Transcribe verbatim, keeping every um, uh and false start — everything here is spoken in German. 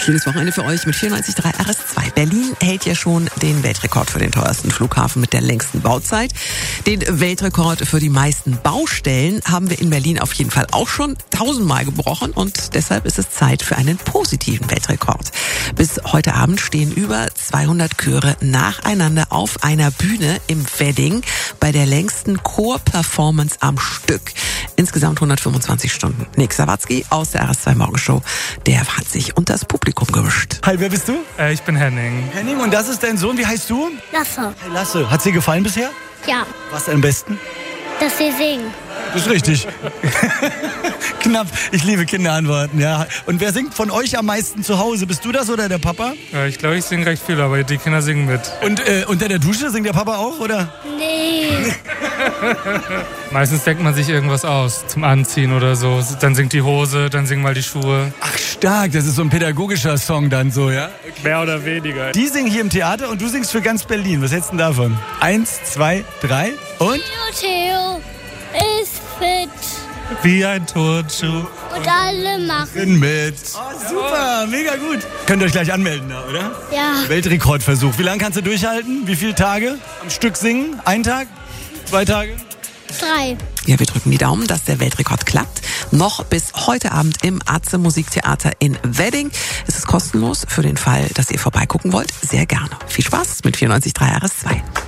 Schönes Wochenende für euch mit vierundneunzig Komma drei R S zwei. Berlin hält ja schon den Weltrekord für den teuersten Flughafen mit der längsten Bauzeit. Den Weltrekord für die meisten Baustellen haben wir in Berlin auf jeden Fall auch schon tausendmal gebrochen und deshalb ist es Zeit für einen positiven Weltrekord. Bis heute Abend stehen über zweihundert Chöre nacheinander auf einer Bühne im Wedding bei der längsten Chor-Performance am Stück. Insgesamt hundertfünfundzwanzig Stunden. Nick Sawatzki aus der R S zwei Morgenshow, der hat sich unter das Publikum gemischt. Hi, wer bist du? Äh, ich bin Henning. Henning, und das ist dein Sohn. Wie heißt du? Lasse. Hi, Lasse. Hat's dir gefallen bisher? Ja, Was am besten? dass sie singen. Das ist richtig. Knapp. Ich liebe Kinderantworten, ja. Und wer singt von euch am meisten zu Hause? Bist du das oder der Papa? Äh, ich glaube, ich singe recht viel, aber die Kinder singen mit. Und äh, unter der Dusche singt der Papa auch, oder? Nee. Meistens denkt man sich irgendwas aus zum Anziehen oder so. Dann singt die Hose, dann singen mal die Schuhe. Ach, stark. Das ist so ein pädagogischer Song dann so, ja? Mehr oder weniger. Die singen hier im Theater und du singst für ganz Berlin. Was hältst du denn davon? Eins, zwei, drei und? Theo, Theo ist fit Wie ein Turnschuh. und alle machen. Bin mit. Oh, super. Mega gut. Könnt ihr euch gleich anmelden da, oder? Ja, Weltrekordversuch. Wie lange kannst du durchhalten? Wie viele Tage am Stück singen? Ein Tag? Zwei Tage? drei. Ja, wir drücken die Daumen, dass der Weltrekord klappt. Noch bis heute Abend im Atze Musiktheater in Wedding. Es ist kostenlos für den Fall, dass ihr vorbeigucken wollt. Sehr gerne. Viel Spaß mit vierundneunzig Komma drei R S zwei.